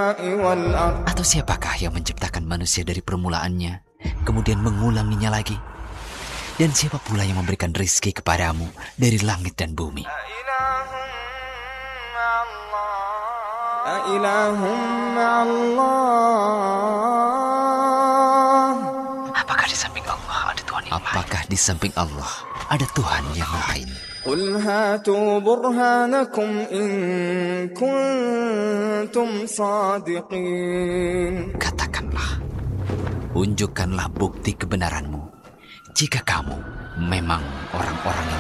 Atau siapakah yang menciptakan manusia dari permulaannya, kemudian mengulanginya lagi? Dan siapa pula yang memberikan rizki kepadamu dari langit dan bumi? Apakah di samping Allah ada Tuhan yang lain? Apakah di samping Allah ada Tuhan yang lain? قل هاتوا برهانكم إن كنتم صادقين. Katakanlah, unjukkanlah bukti kebenaranmu jika kamu memang orang-orang yang